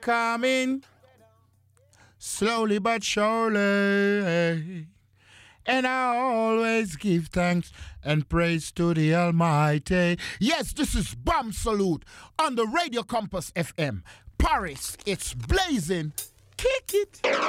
coming slowly but surely. And I always give thanks and praise to the Almighty. Yes, this is Bomb Salute on the Radio Compass FM. Paris, it's blazing. Kick it.